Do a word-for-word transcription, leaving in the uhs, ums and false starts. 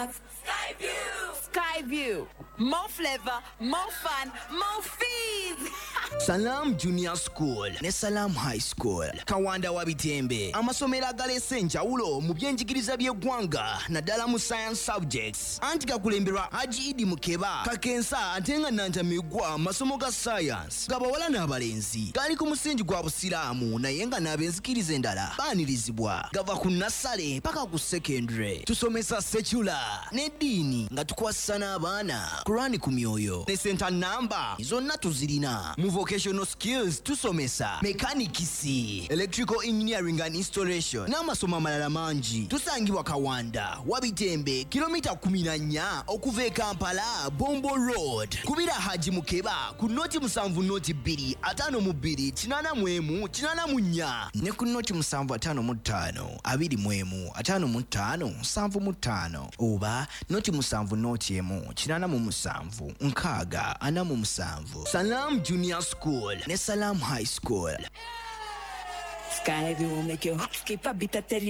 Skyview! Skyview! More flavor, more fun, more fees! Salam Junior School ne Salam High School Kawanda Wabitembe amasomero agalese enjawulo mu byenjigiriza by'eggwanga naddala mu science subjects anti gakulemberwa Haji Idi Mukeba kakensa ate nga nantamigwa masomo ga science gabawala n'abalenzi gali ku musingi gwa busiraamu naye nga n'abenzikiriza endala baanirizibwa gava ku nasale paka ku secondary tusomesa secular n'eddiini nga tukwasa n'abaana Qur'ani ku myoyo ne center number zonna tuzirina mu vocational skills tusomesa mechanicisi electrical engineering and installation n'amasomo amalala mangi tusangibwa Kawanda Wabitembe kilomita kumi na nnya okuva e Kampala Bombo Road kubira Haji Mukeba ku noti musanvu noti bbiri ataano mu bbiri kinaana mu emu kinaana mu nnya ne ku noti musanvu ataano mu ttaano abiri mu emu ataano mu ttaano nsanvu mu ttaano oba noti musanvu noti emu kinaana mu musanvu nkaaga ana mu musanvu. Salam Junior School ne Salam High School. Skyview will make your hop skip a bit of